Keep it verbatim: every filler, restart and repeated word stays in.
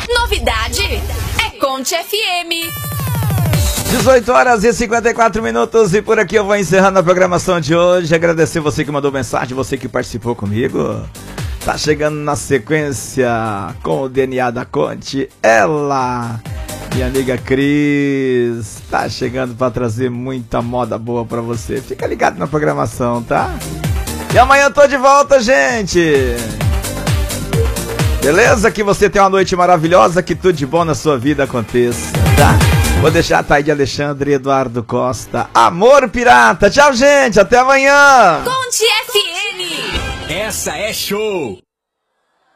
Novidade é Conte F M. dezoito horas e cinquenta e quatro minutos e por aqui eu vou encerrando a programação de hoje. Agradecer você que mandou mensagem, você que participou comigo. Tá chegando na sequência com o D N A da Conte, ela, minha amiga Cris, tá chegando pra trazer muita moda boa pra você. Fica ligado na programação, tá? E amanhã eu tô de volta, gente! Beleza? Que você tenha uma noite maravilhosa, que tudo de bom na sua vida aconteça, tá? Vou deixar a Taíde Alexandre e Eduardo Costa. Amor Pirata! Tchau, gente! Até amanhã! Conte F M. Essa é show!